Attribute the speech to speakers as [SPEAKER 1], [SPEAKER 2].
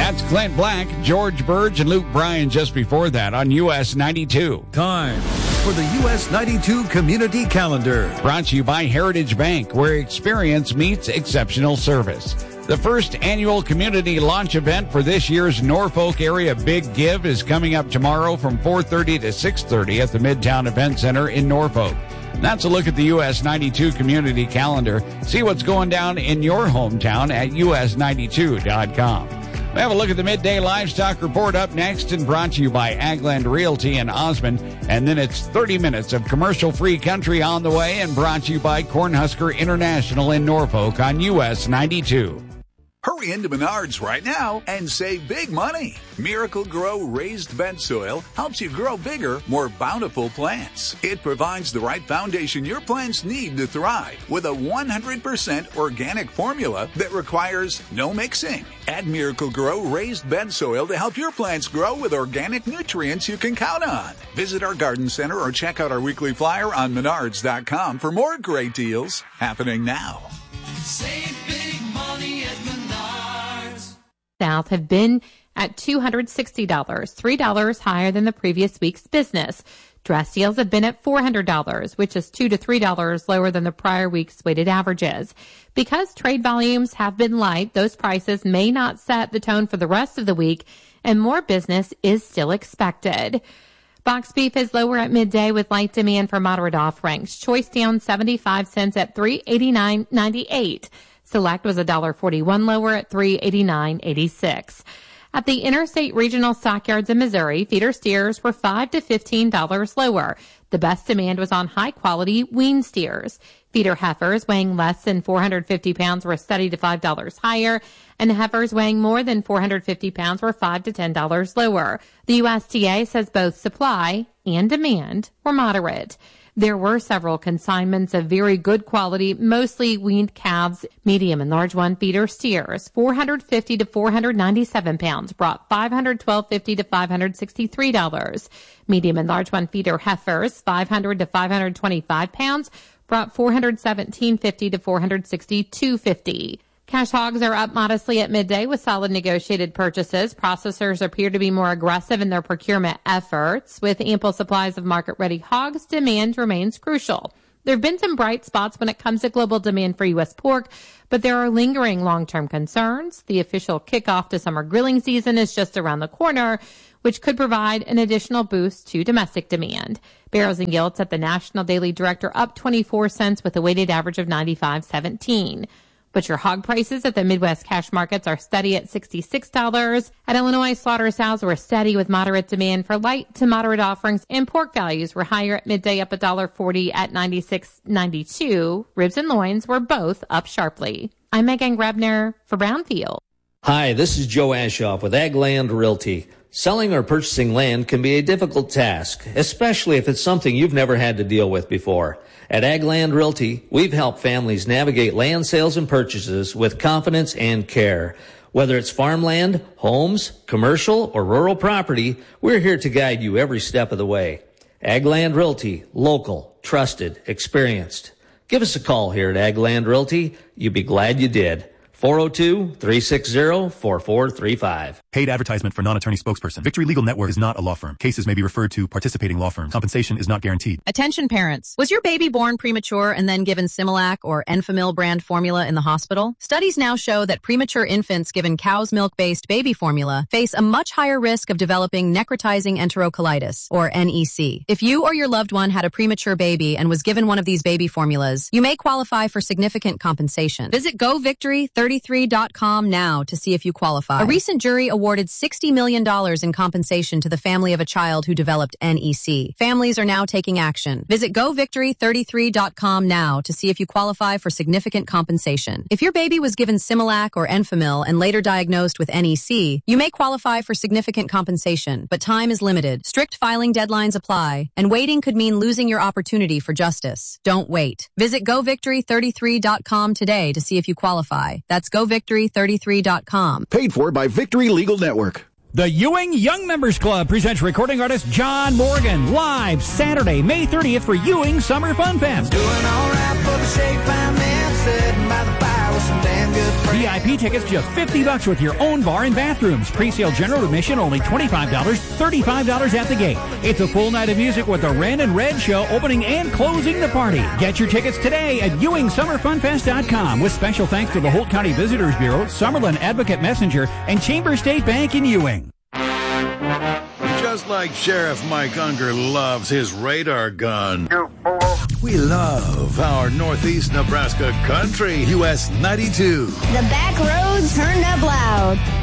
[SPEAKER 1] That's Clint Black, George Burge, and Luke Bryan just before that on US 92.
[SPEAKER 2] Time for the US 92 Community Calendar.
[SPEAKER 1] Brought to you by Heritage Bank, where experience meets exceptional service. The first annual community launch event for this year's Norfolk Area Big Give is coming up tomorrow from 4:30 to 6:30 at the Midtown Event Center in Norfolk. That's a look at the US 92 Community Calendar. See what's going down in your hometown at us92.com. We have a look at the Midday Livestock Report up next and brought to you by Agland Realty in Osmond. And then it's 30 minutes of commercial-free country on the way and brought to you by Cornhusker International in Norfolk on US 92.
[SPEAKER 3] Hurry into Menards right now and save big money. Miracle Grow raised bed soil helps you grow bigger, more bountiful plants. It provides the right foundation your plants need to thrive with a 100% organic formula that requires no mixing. Add Miracle Grow raised bed soil to help your plants grow with organic nutrients you can count on. Visit our garden center or check out our weekly flyer on Menards.com for more great deals happening now.
[SPEAKER 4] Save big money at Menards.
[SPEAKER 5] South have been at $260, $3 higher than the previous week's business. Dress deals have been at $400, which is $2 to $3 lower than the prior week's weighted averages. Because trade volumes have been light, those prices may not set the tone for the rest of the week, and more business is still expected. Box beef is lower at midday with light demand for moderate offerings. Choice down 75 cents at $3.89.98. Select was $1.41 lower at $3.89.86. At the Interstate Regional Stockyards in Missouri, feeder steers were $5 to $15 lower. The best demand was on high-quality wean steers. Feeder heifers weighing less than 450 pounds were steady to $5 higher, and heifers weighing more than 450 pounds were $5 to $10 lower. The USDA says both supply and demand were moderate. There were several consignments of very good quality, mostly weaned calves, medium and large one feeder steers. 450 to 497 pounds brought $512.50 to $563. Medium and large one feeder heifers, 500 to 525 pounds, brought $417.50 to $462.50. Cash hogs are up modestly at midday with solid negotiated purchases. Processors appear to be more aggressive in their procurement efforts. With ample supplies of market-ready hogs, demand remains crucial. There have been some bright spots when it comes to global demand for U.S. pork, but there are lingering long-term concerns. The official kickoff to summer grilling season is just around the corner, which could provide an additional boost to domestic demand. Barrows and Gilts at the National Daily Director up 24 cents with a weighted average of 95.17. Butcher hog prices at the Midwest cash markets are steady at $66. At Illinois, slaughterhouses were steady with moderate demand for light to moderate offerings, and pork values were higher at midday up $1.40 at $96.92. Ribs and loins were both up sharply. I'm Megan Grebner for Brownfield.
[SPEAKER 6] Hi, this is Joe Ashoff with Agland Realty. Selling or purchasing land can be a difficult task, especially if it's something you've never had to deal with before. At Agland Realty, we've helped families navigate land sales and purchases with confidence and care. Whether it's farmland, homes, commercial, or rural property, we're here to guide you every step of the way. Agland Realty, local, trusted, experienced. Give us a call here at Agland Realty. You'll be glad you did. 402-360-4435.
[SPEAKER 7] Paid advertisement for non-attorney spokesperson. Victory Legal Network is not a law firm. Cases may be referred to participating law firms. Compensation is not guaranteed.
[SPEAKER 8] Attention parents. Was your baby born premature and then given Similac or Enfamil brand formula in the hospital? Studies now show that premature infants given cow's milk-based baby formula face a much higher risk of developing necrotizing enterocolitis, or NEC. If you or your loved one had a premature baby and was given one of these baby formulas, you may qualify for significant compensation. Visit GoVictory33.com now to see if you qualify. A recent jury awarded $60 million in compensation to the family of a child who developed NEC. Families are now taking action. Visit GoVictory33.com now to see if you qualify for significant compensation. If your baby was given Similac or Enfamil and later diagnosed with NEC, you may qualify for significant compensation, but time is limited. Strict filing deadlines apply, and waiting could mean losing your opportunity for justice. Don't wait. Visit GoVictory33.com today to see if you qualify. That's GoVictory33.com.
[SPEAKER 9] Paid for by Victory Legal Network.
[SPEAKER 10] The Ewing Young Members Club presents recording artist John Morgan live Saturday, May 30th for Ewing Summer Fun Fest.
[SPEAKER 4] Doing all right for the shape I'm in, sitting by the fire with some damn good friends.
[SPEAKER 10] VIP tickets just $50 with your own bar and bathrooms. Pre-sale general admission only $25, $35 at the gate. It's a full night of music with the Ren and Red Show opening and closing the party. Get your tickets today at EwingSummerFunFest.com with special thanks to the Holt County Visitors Bureau, Summerlin Advocate Messenger, and Chamber State Bank in Ewing.
[SPEAKER 11] Just like Sheriff Mike Unger loves his radar gun, we love our Northeast Nebraska country. US 92.
[SPEAKER 12] The back roads turned up loud.